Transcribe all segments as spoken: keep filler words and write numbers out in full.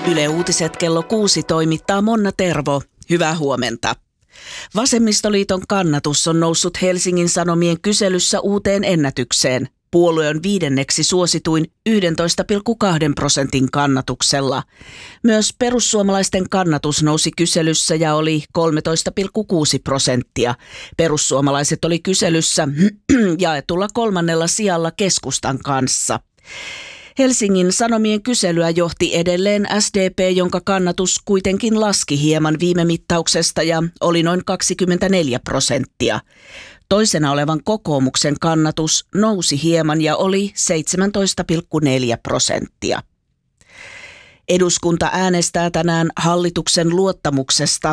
Yle Uutiset kello kuusi toimittaa Monna Tervo. Hyvää huomenta. Vasemmistoliiton kannatus on noussut Helsingin Sanomien kyselyssä uuteen ennätykseen. Puolue on viidenneksi suosituin yksitoista pilkku kaksi prosentin kannatuksella. Myös perussuomalaisten kannatus nousi kyselyssä ja oli kolmetoista pilkku kuusi prosenttia. Perussuomalaiset oli kyselyssä jaetulla kolmannella sijalla keskustan kanssa. Helsingin Sanomien kyselyä johti edelleen S D P, jonka kannatus kuitenkin laski hieman viime mittauksesta ja oli noin kaksikymmentäneljä prosenttia. Toisena olevan kokoomuksen kannatus nousi hieman ja oli seitsemäntoista pilkku neljä prosenttia. Eduskunta äänestää tänään hallituksen luottamuksesta.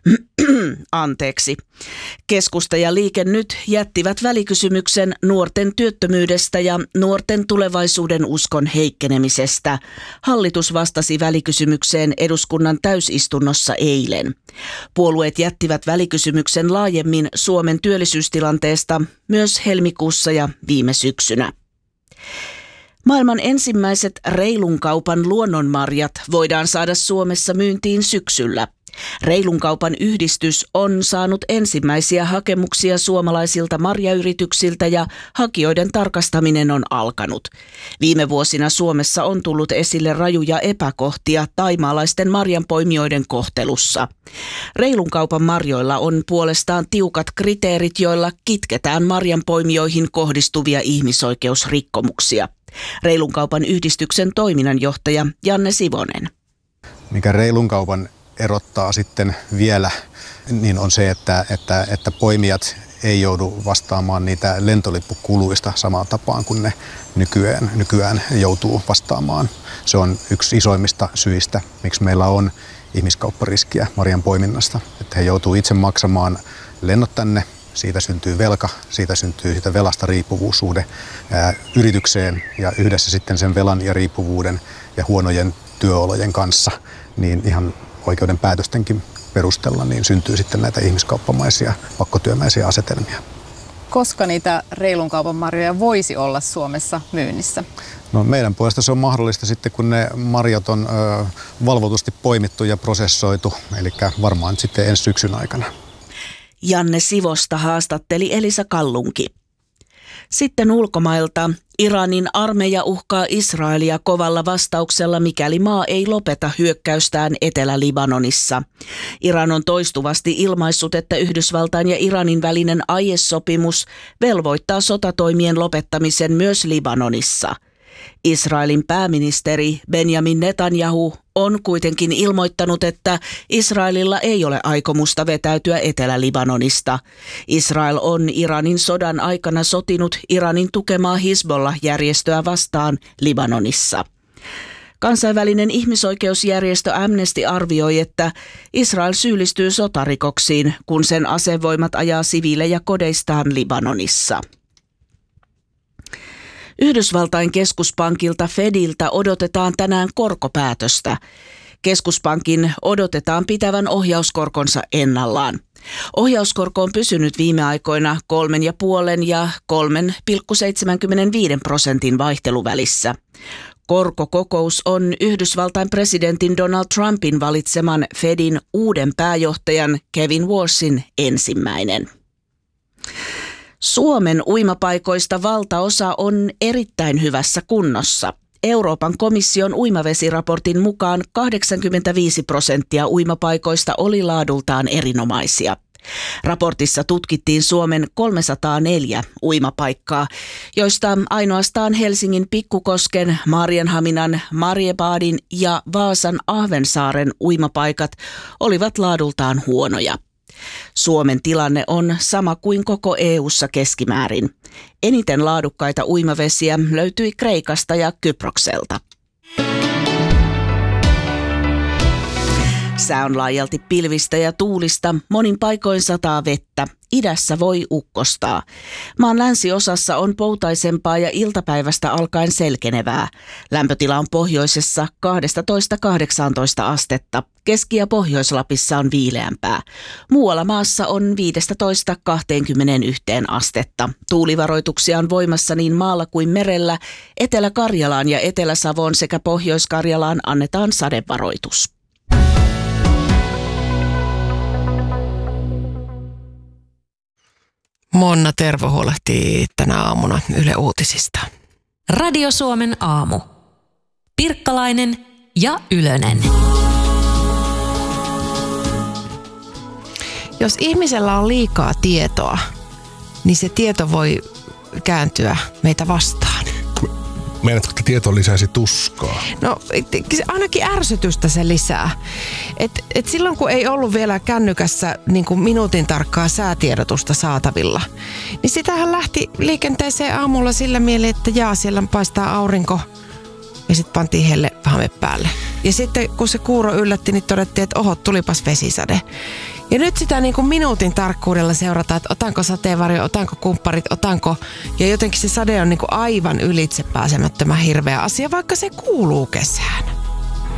Anteeksi. Keskusta ja Liike Nyt jättivät välikysymyksen nuorten työttömyydestä ja nuorten tulevaisuuden uskon heikkenemisestä. Hallitus vastasi välikysymykseen eduskunnan täysistunnossa eilen. Puolueet jättivät välikysymyksen laajemmin Suomen työllisyystilanteesta myös helmikuussa ja viime syksynä. Maailman ensimmäiset reilun kaupan luonnonmarjat voidaan saada Suomessa myyntiin syksyllä. Reilun kaupan yhdistys on saanut ensimmäisiä hakemuksia suomalaisilta marjayrityksiltä ja hakijoiden tarkastaminen on alkanut. Viime vuosina Suomessa on tullut esille rajuja epäkohtia thaimaalaisten marjanpoimijoiden kohtelussa. Reilun kaupan marjoilla on puolestaan tiukat kriteerit, joilla kitketään marjanpoimijoihin kohdistuvia ihmisoikeusrikkomuksia. Reilun kaupan yhdistyksen toiminnanjohtaja Janne Sivonen. Mikä reilun kaupan erottaa sitten vielä, niin on se, että, että, että poimijat ei joudu vastaamaan niitä lentolippukuluista samaan tapaan kuin ne nykyään, nykyään joutuu vastaamaan. Se on yksi isoimmista syistä, miksi meillä on ihmiskauppariskiä marjan poiminnasta. Että he joutuu itse maksamaan lennot tänne, siitä syntyy velka, siitä syntyy siitä velasta riippuvuussuhde ää, yritykseen ja yhdessä sitten sen velan ja riippuvuuden ja huonojen työolojen kanssa, niin ihan oikeuden päätöstenkin perusteella niin syntyy sitten näitä ihmiskauppamaisia, pakkotyömäisiä asetelmia. Koska niitä reilun kaupan marjoja voisi olla Suomessa myynnissä? No, meidän puolesta se on mahdollista sitten, kun ne marjat on ö, valvotusti poimittu ja prosessoitu, eli varmaan sitten ensi syksyn aikana. Janne Sivosta haastatteli Elisa Kallunki. Sitten ulkomailta. Iranin armeija uhkaa Israelia kovalla vastauksella, mikäli maa ei lopeta hyökkäystään Etelä-Libanonissa. Iran on toistuvasti ilmaissut, että Yhdysvaltain ja Iranin välinen aiesopimus velvoittaa sotatoimien lopettamisen myös Libanonissa. Israelin pääministeri Benjamin Netanyahu on kuitenkin ilmoittanut, että Israelilla ei ole aikomusta vetäytyä Etelä-Libanonista. Israel on Iranin sodan aikana sotinut Iranin tukemaa Hizbollah-järjestöä vastaan Libanonissa. Kansainvälinen ihmisoikeusjärjestö Amnesty arvioi, että Israel syyllistyy sotarikoksiin, kun sen asevoimat ajaa siviilejä kodeistaan Libanonissa. Yhdysvaltain keskuspankilta Fediltä odotetaan tänään korkopäätöstä. Keskuspankin odotetaan pitävän ohjauskorkonsa ennallaan. Ohjauskorko on pysynyt viime aikoina kolmen ja puolen ja kolmen pilkku seitsemänkymmentäviisi prosentin vaihteluvälissä. Korkokokous on Yhdysvaltain presidentin Donald Trumpin valitseman Fedin uuden pääjohtajan Kevin Warsin ensimmäinen. Suomen uimapaikoista valtaosa on erittäin hyvässä kunnossa. Euroopan komission uimavesiraportin mukaan kahdeksankymmentäviisi prosenttia uimapaikoista oli laadultaan erinomaisia. Raportissa tutkittiin Suomen kolmesataaneljä uimapaikkaa, joista ainoastaan Helsingin Pikkukosken, Maarianhaminan, Mariebadin ja Vaasan Ahvensaaren uimapaikat olivat laadultaan huonoja. Suomen tilanne on sama kuin koko E U:ssa keskimäärin. Eniten laadukkaita uimavesiä löytyi Kreikasta ja Kyprokselta. Sää on laajalti pilvistä ja tuulista, monin paikoin sataa vettä. Idässä voi ukkostaa. Maan länsiosassa on poutaisempaa ja iltapäivästä alkaen selkenevää. Lämpötila on pohjoisessa kaksitoista kahdeksantoista astetta. Keski- ja Pohjois-Lapissa on viileämpää. Muualla maassa on viisitoista kaksikymmentäyksi astetta. Tuulivaroituksia on voimassa niin maalla kuin merellä. Etelä-Karjalaan ja Etelä-Savoon sekä Pohjois-Karjalaan annetaan sadevaroitus. Monna Tervo huolehtii tänä aamuna Yle Uutisista. Radio Suomen aamu. Pirkkalainen ja Ylönen. Jos ihmisellä on liikaa tietoa, niin se tieto voi kääntyä meitä vastaan. Meinaatko, että tieto lisäisi tuskaa? No ainakin ärsytystä se lisää. Et, et silloin kun ei ollut vielä kännykässä niin kuin minuutin tarkkaa säätiedotusta saatavilla, niin sitähän lähti liikenteeseen aamulla sillä mieleen, että jaa, siellä paistaa aurinko ja sitten pantiin helle hame päälle. Ja sitten kun se kuuro yllätti, niin todettiin, että oho, tulipas vesisade. Ja nyt sitä niin kuin minuutin tarkkuudella seurataan, että otanko sateenvarjo, otanko kumpparit, otanko. Ja jotenkin se sade on niin kuin aivan ylitse pääsemättömän hirveä asia, vaikka se kuuluu kesään.